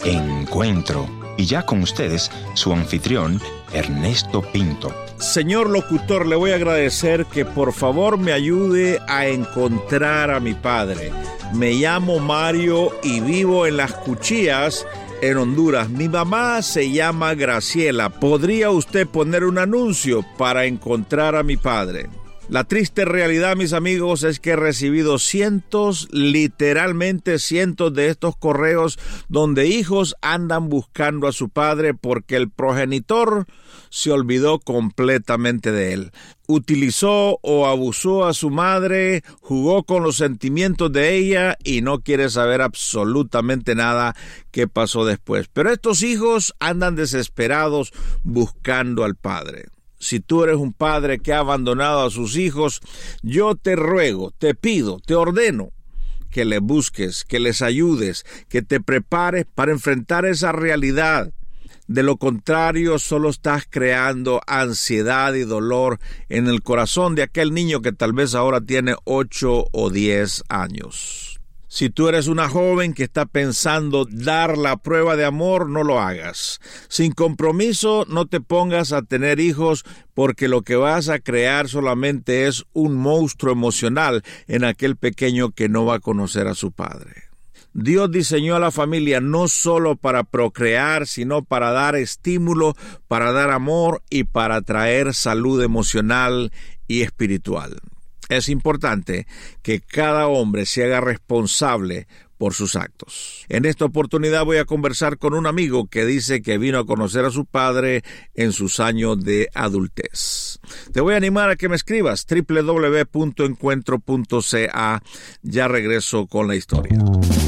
Encuentro. Y ya con ustedes, su anfitrión, Ernesto Pinto. Señor locutor, le voy a agradecer que por favor me ayude a encontrar a mi padre. Me llamo Mario y vivo en Las Cuchillas, en Honduras. Mi mamá se llama Graciela. ¿Podría usted poner un anuncio para encontrar a mi padre? La triste realidad, mis amigos, es que he recibido literalmente cientos de estos correos donde hijos andan buscando a su padre porque el progenitor se olvidó completamente de él. Utilizó o abusó a su madre, jugó con los sentimientos de ella y no quiere saber absolutamente nada qué pasó después. Pero estos hijos andan desesperados buscando al padre. Si tú eres un padre que ha abandonado a sus hijos, yo te ruego, te pido, te ordeno que les busques, que les ayudes, que te prepares para enfrentar esa realidad. De lo contrario, solo estás creando ansiedad y dolor en el corazón de aquel niño que tal vez ahora tiene 8 o 10 años. Si tú eres una joven que está pensando dar la prueba de amor, no lo hagas. Sin compromiso, no te pongas a tener hijos porque lo que vas a crear solamente es un monstruo emocional en aquel pequeño que no va a conocer a su padre. Dios diseñó a la familia no solo para procrear, sino para dar estímulo, para dar amor y para traer salud emocional y espiritual. Es importante que cada hombre se haga responsable por sus actos. En esta oportunidad voy a conversar con un amigo que dice que vino a conocer a su padre en sus años de adultez. Te voy a animar a que me escribas www.encuentro.ca. Ya regreso con la historia.